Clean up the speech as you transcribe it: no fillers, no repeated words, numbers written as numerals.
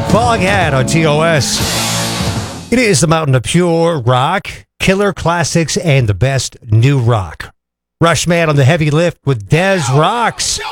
Foghat on TOS. It is the mountain of pure rock, killer classics, and the best new rock. Rushman on the heavy lift with Des Rocks.